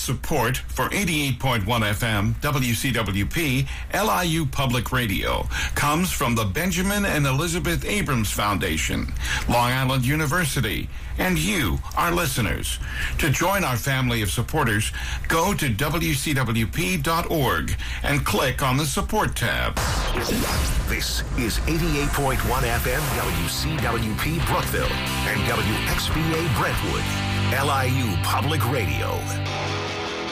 support for 88.1 FM WCWP LIU Public Radio comes from the Benjamin and Elizabeth Abrams Foundation, Long Island University, and you, our listeners. To join our family of supporters, go to WCWP.org and click on the support tab. This is 88.1 FM WCWP Brookville and WXVA Brentwood, LIU Public Radio.